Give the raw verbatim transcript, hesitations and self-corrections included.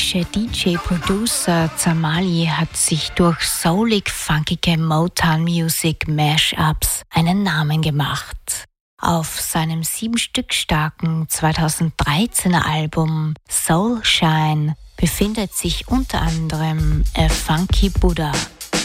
britische D J-Producer Zamali hat sich durch soulig-funkige Motown-Music Mashups einen Namen gemacht. Auf seinem sieben Stück starken zweitausenddreizehner Album Soul Shine befindet sich unter anderem A Funky Buddha.